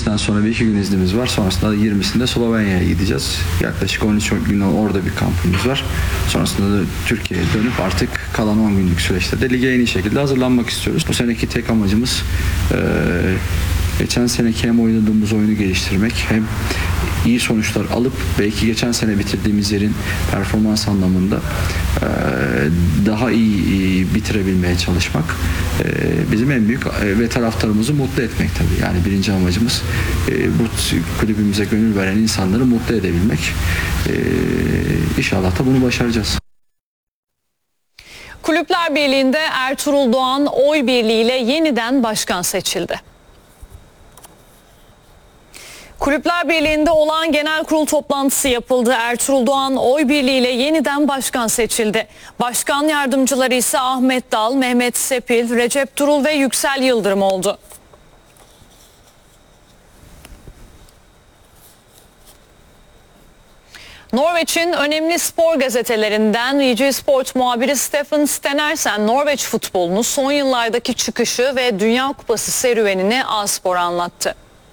Cumartesiden sonra bir iki gün iznimiz var. Sonrasında 20'sinde Slovenya'ya gideceğiz. Yaklaşık 13 gün orada bir kampımız var. Sonrasında da Türkiye'ye dönüp artık kalan 10 günlük süreçte de lige en iyi şekilde hazırlanmak istiyoruz. Bu seneki tek amacımız geçen seneki hem oynadığımız oyunu geliştirmek hem iyi sonuçlar alıp belki geçen sene bitirdiğimiz yerin performans anlamında daha iyi bitirebilmeye çalışmak. Bizim en büyük ve taraftarımızı mutlu etmek tabii. Yani birinci amacımız bu kulübümüze gönül veren insanları mutlu edebilmek. İnşallah da bunu başaracağız. Kulüpler Birliği'nde Ertuğrul Doğan oy birliğiyle yeniden başkan seçildi. Kulüpler Birliği'nde olağan genel kurul toplantısı yapıldı. Ertuğrul Doğan oy birliğiyle yeniden başkan seçildi. Başkan yardımcıları ise Ahmet Dal, Mehmet Sepil, Recep Durul ve Yüksel Yıldırım oldu. Norveç'in önemli spor gazetelerinden VG Sport muhabiri Stefan Stenersen, Norveç futbolunu son yıllardaki çıkışı ve Dünya Kupası serüvenini A-Spor'a anlattı.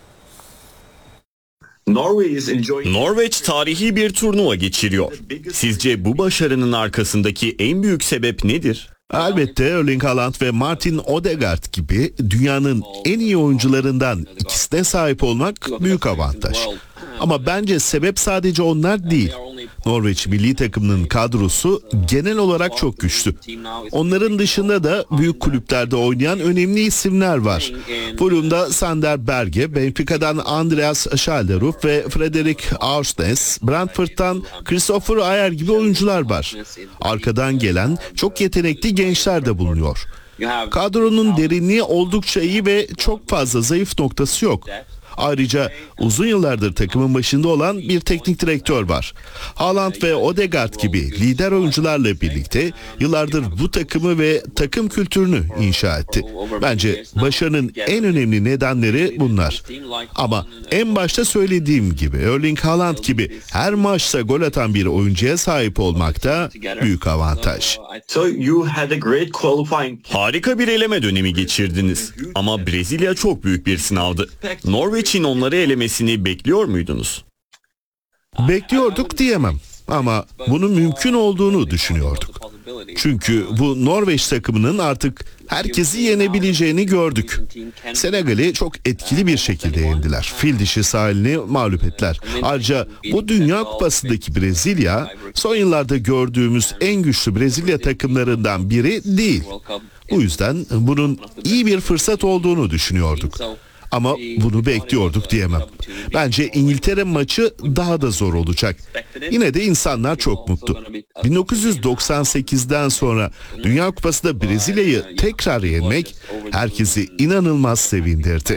Norveç tarihi bir turnuva geçiriyor. Sizce bu başarının arkasındaki en büyük sebep nedir? Elbette Erling Haaland ve Martin Odegaard gibi dünyanın en iyi oyuncularından ikisine sahip olmak büyük avantaj. Ama bence sebep sadece onlar değil. Norveç milli takımının kadrosu genel olarak çok güçlü. Onların dışında da büyük kulüplerde oynayan önemli isimler var. Fulham'da Sander Berge, Benfica'dan Andreas Schalderup ve Frederik Aursnes, Brentford'dan Christopher Ayer gibi oyuncular var. Arkadan gelen çok yetenekli gençler de bulunuyor. Kadronun derinliği oldukça iyi ve çok fazla zayıf noktası yok. Ayrıca uzun yıllardır takımın başında olan bir teknik direktör var. Haaland ve Odegaard gibi lider oyuncularla birlikte yıllardır bu takımı ve takım kültürünü inşa etti. Bence başarının en önemli nedenleri bunlar. Ama en başta söylediğim gibi Erling Haaland gibi her maçta gol atan bir oyuncuya sahip olmak da büyük avantaj. Harika bir eleme dönemi geçirdiniz. Ama Brezilya çok büyük bir sınavdı. Norveç'in onları elemesini bekliyor muydunuz? Bekliyorduk diyemem ama bunun mümkün olduğunu düşünüyorduk. Çünkü bu Norveç takımının artık herkesi yenebileceğini gördük. Senegal'i çok etkili bir şekilde yendiler. Fil dişi sahilini mağlup ettiler. Ayrıca bu Dünya Kupası'ndaki Brezilya son yıllarda gördüğümüz en güçlü Brezilya takımlarından biri değil. Bu yüzden bunun iyi bir fırsat olduğunu düşünüyorduk. Ama bunu bekliyorduk diyemem. Bence İngiltere maçı daha da zor olacak. Yine de insanlar çok mutlu. 1998'den sonra Dünya Kupası'nda Brezilya'yı tekrar yenmek herkesi inanılmaz sevindirdi.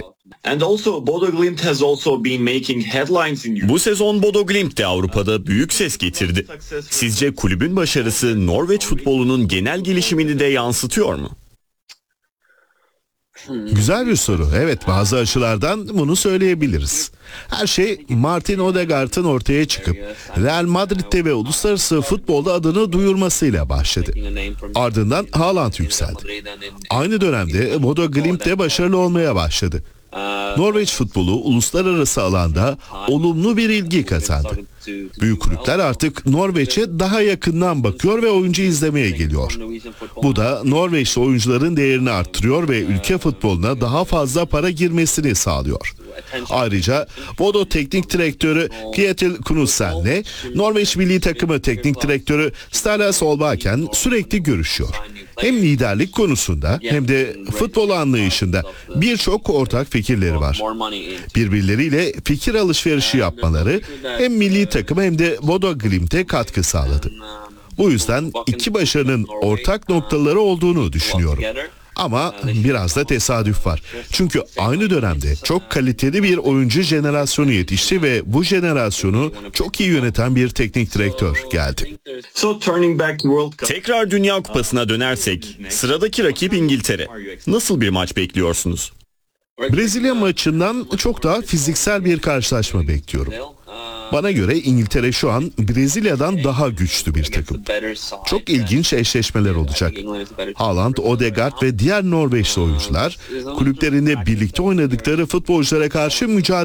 Bu sezon Bodo Glimt de Avrupa'da büyük ses getirdi. Sizce kulübün başarısı Norveç futbolunun genel gelişimini de yansıtıyor mu? Güzel bir soru. Evet, bazı açılardan bunu söyleyebiliriz. Her şey Martin Odegaard'ın ortaya çıkıp Real Madrid'de ve uluslararası futbolda adını duyurmasıyla başladı. Ardından Haaland yükseldi. Aynı dönemde Bodo Glimt de başarılı olmaya başladı. Norveç futbolu uluslararası alanda olumlu bir ilgi kazandı. Büyük kulüpler artık Norveç'e daha yakından bakıyor ve oyuncu izlemeye geliyor. Bu da Norveçli oyuncuların değerini arttırıyor ve ülke futboluna daha fazla para girmesini sağlıyor. Ayrıca Bodo Teknik Direktörü Kjetil Knutsen'le Norveç Milli Takımı Teknik Direktörü Ståle Solbakken sürekli görüşüyor. Hem liderlik konusunda hem de futbol anlayışında birçok ortak fikirleri var. Birbirleriyle fikir alışverişi yapmaları hem milli takıma hem de Bodo Glimt'e katkı sağladı. Bu yüzden iki başarının ortak noktaları olduğunu düşünüyorum. Ama biraz da tesadüf var. Çünkü aynı dönemde çok kaliteli bir oyuncu jenerasyonu yetişti ve bu jenerasyonu çok iyi yöneten bir teknik direktör geldi. Tekrar Dünya Kupası'na dönersek, sıradaki rakip İngiltere. Nasıl bir maç bekliyorsunuz? Brezilya maçından çok daha fiziksel bir karşılaşma bekliyorum. Bana göre İngiltere şu an Brezilya'dan daha güçlü bir takım. Çok ilginç eşleşmeler olacak. Haaland, Odegaard ve diğer Norveçli oyuncular kulüplerinde birlikte oynadıkları futbolculara karşı mücadele